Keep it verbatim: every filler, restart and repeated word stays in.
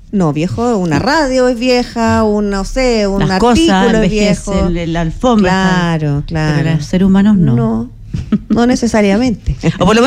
No, viejo, una radio es vieja, un, no sé, un Las artículo cosas es viejo. envejecen, la alfombra. Claro, claro. Pero los seres humanos no. No, no necesariamente. O por lo menos